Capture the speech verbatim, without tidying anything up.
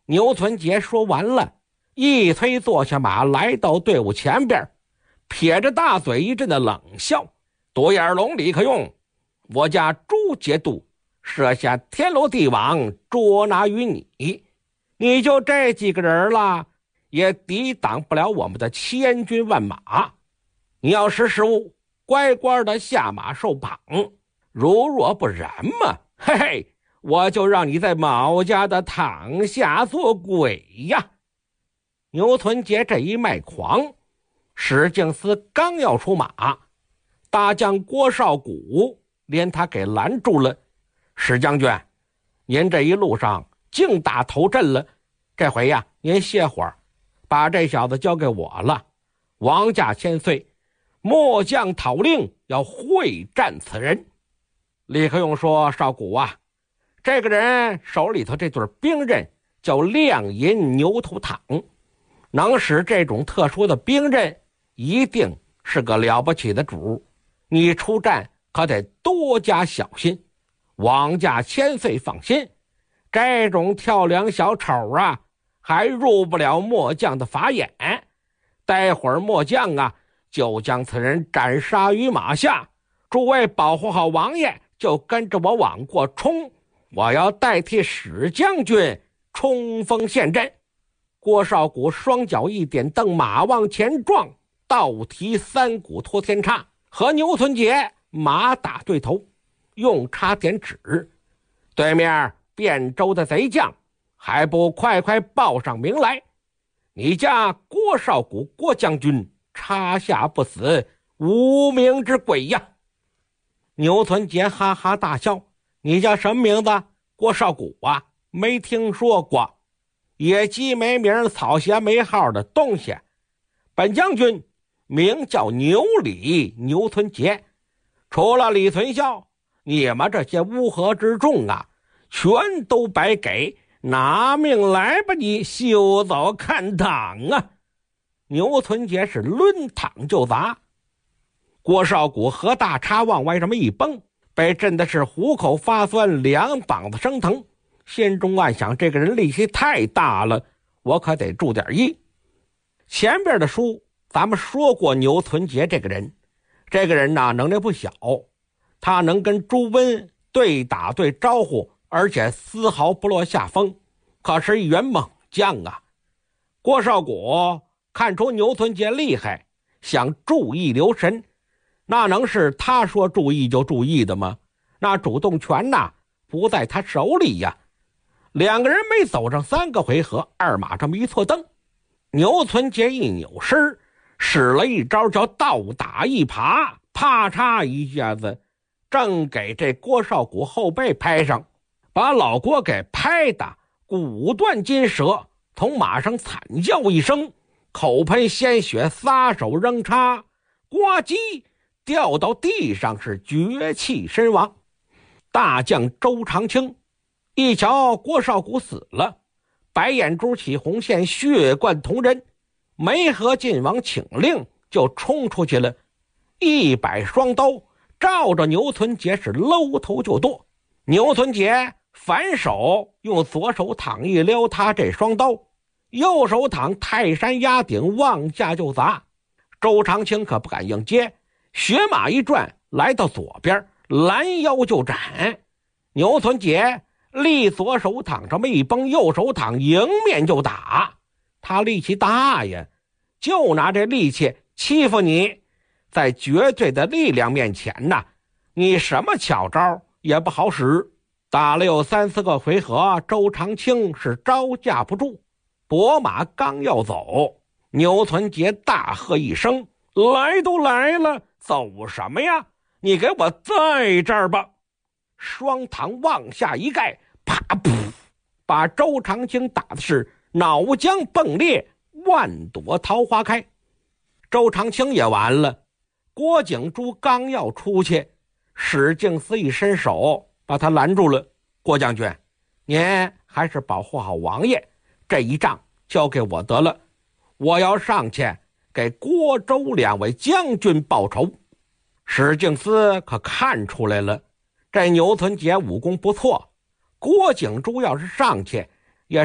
牛存杰说完了，一推坐下马，来到队伍前边，撇着大嘴一阵的冷笑：独眼龙李克用，我家朱节度设下天罗地网捉拿于你，你就这几个人了，也抵挡不了我们的千军万马。你要识时务，乖乖的下马受绑，如若不然嘛，嘿嘿，我就让你在毛家的堂下做鬼呀！牛存杰这一卖狂，史敬思刚要出马，大将郭绍古连他给拦住了。史将军，您这一路上净打头阵了，这回呀，您歇会儿，把这小子交给我了。王驾千岁，末将讨令要会战此人。李克用说：绍古啊，这个人手里头这对兵刃叫亮银牛头镗，能使这种特殊的兵刃，一定是个了不起的主，你出战可得多加小心。王驾千岁放心，这种跳梁小丑啊，还入不了末将的法眼。待会儿末将啊，就将此人斩杀于马下。诸位保护好王爷，就跟着我往过冲，我要代替史将军冲锋陷阵。郭绍古双脚一点蹬，马往前撞，倒提三股托天叉，和牛存杰马打对头，用叉点指：对面汴州的贼将，还不快快报上名来！你家郭绍古郭将军插下不死，无名之鬼呀！牛存杰哈哈大笑：你叫什么名字？郭绍古啊，没听说过，野鸡没名草鞋没号的东西。本将军名叫牛李牛存杰，除了李存孝，你们这些乌合之众啊，全都白给，拿命来吧你，休走看躺啊！牛存杰是抡躺就砸，郭绍古和大叉往外这么一崩，被震的是虎口发酸，两膀子生疼，心中暗想：这个人力气太大了，我可得注点意。前边的书咱们说过牛存杰这个人，这个人呢能力不小，他能跟朱温对打对招呼，而且丝毫不落下风，可是一员猛将啊。郭绍古看出牛存杰厉害，想注意留神，那能是他说注意就注意的吗？那主动权呐不在他手里呀。两个人没走上三个回合，二马这么一错蹬，牛存杰一扭身，使了一招叫倒打一耙，啪嚓一下子正给这郭绍古后背拍上，把老郭给拍的骨断筋折，从马上惨叫一声，口喷鲜血，撒手扔叉，呱唧掉到地上，是绝气身亡。大将周长青一瞧郭绍古死了，白眼珠起红线，血贯瞳仁，没和晋王请令就冲出去了，一摆双刀照着牛存杰是搂头就剁。牛存杰反手用左手躺一撩他这双刀，右手躺泰山压顶往下就砸。周长青可不敢应接，血马一转来到左边，拦腰就斩。牛存杰立左手躺这么一崩，右手躺迎面就打。他力气大呀，就拿这力气欺负你，在绝对的力量面前呐，你什么巧招也不好使。打了有三四个回合，周长青是招架不住，拨马刚要走，牛存杰大喝一声：来都来了，走什么呀？你给我在这儿吧！双膛往下一盖，啪噗，把周长青打的是脑浆迸裂，万朵桃花开。周长青也完了。郭景珠刚要出去，史敬思一伸手把他拦住了。郭将军，您还是保护好王爷，这一仗交给我得了，我要上去给郭周两位将军报仇。史敬思可看出来了，这牛存杰武功不错，郭景珠要是上去